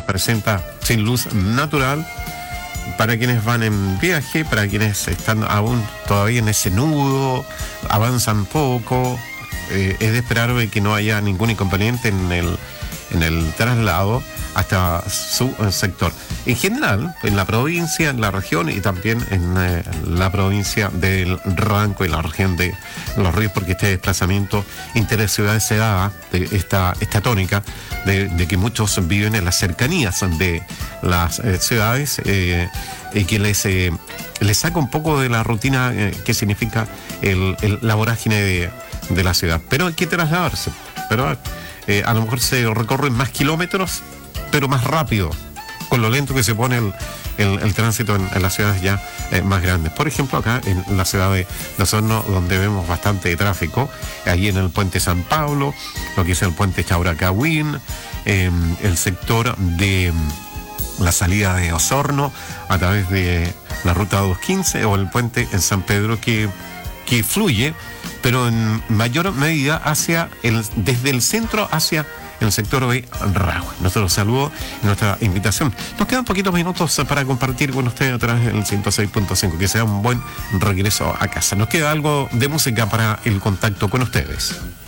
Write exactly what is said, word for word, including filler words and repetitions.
presenta sin luz natural para quienes van en viaje, para quienes están aún todavía en ese nudo, avanzan poco. Eh, es de esperar que no haya ningún inconveniente en el, en el traslado hasta su eh, sector. En general, en la provincia, en la región y también en eh, la provincia del Ranco y la región de Los Ríos, porque este desplazamiento interciudades se da de esta, esta tónica de, de que muchos viven en las cercanías de las eh, ciudades eh, y que les, eh, les saca un poco de la rutina eh, que significa el, el, la vorágine de, de la ciudad. Pero hay que trasladarse, pero eh, a lo mejor se recorren más kilómetros, pero más rápido, con lo lento que se pone el, el, el tránsito en, en las ciudades ya eh, más grandes. Por ejemplo, acá en la ciudad de Osorno, donde vemos bastante tráfico, allí en el puente San Pablo, lo que es el puente Chauracahuín, eh, el sector de la salida de Osorno a través de la ruta doscientos quince o el puente en San Pedro, que, que fluye, pero en mayor medida hacia el, desde el centro hacia en el sector de Rahua. Nuestro saludo y nuestra invitación. Nos quedan poquitos minutos para compartir con ustedes a través del ciento seis punto cinco. Que sea un buen regreso a casa. Nos queda algo de música para el contacto con ustedes.